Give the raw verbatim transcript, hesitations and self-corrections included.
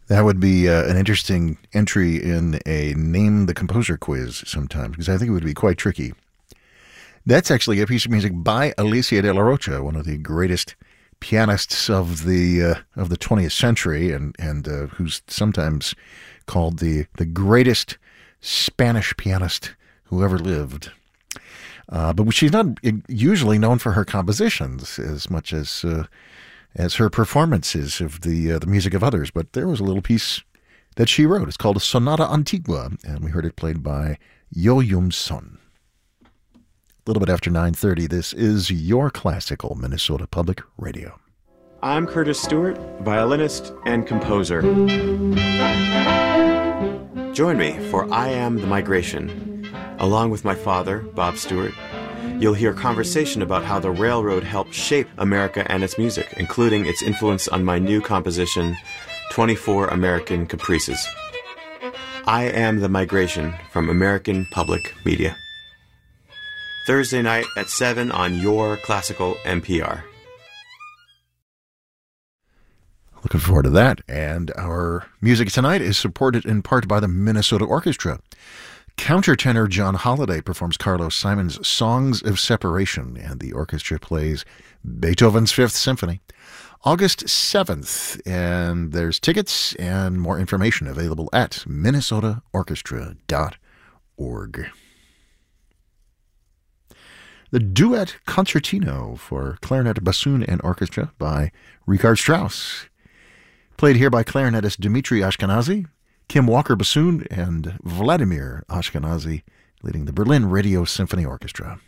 That would be uh, an interesting entry in a Name the Composer quiz sometimes, because I think it would be quite tricky. That's actually a piece of music by Alicia de la Rocha, one of the greatest pianists of the uh, of the twentieth century, and and uh, who's sometimes called the the greatest Spanish pianist who ever lived. Uh, but she's not usually known for her compositions as much as uh, as her performances of the uh, the music of others. But there was a little piece that she wrote. It's called a Sonata Antigua, and we heard it played by Yo Yum Son. A little bit after nine thirty, this is your classical Minnesota Public Radio. I'm Curtis Stewart, violinist and composer. Join me for I Am the Migration. Along with my father, Bob Stewart, you'll hear conversation about how the railroad helped shape America and its music, including its influence on my new composition, twenty-four American Caprices. I Am the Migration from American Public Media. Thursday night at seven on your classical N P R. Looking forward to that. And our music tonight is supported in part by the Minnesota Orchestra. Countertenor John Holliday performs Carlos Simon's Songs of Separation, and the orchestra plays Beethoven's Fifth Symphony. August seventh, and there's tickets and more information available at minnesota orchestra dot org. The Duet Concertino for Clarinet, Bassoon, and Orchestra by Richard Strauss. Played here by clarinetist Dmitri Ashkenazy, Kim Walker Bassoon, and Vladimir Ashkenazy, leading the Berlin Radio Symphony Orchestra.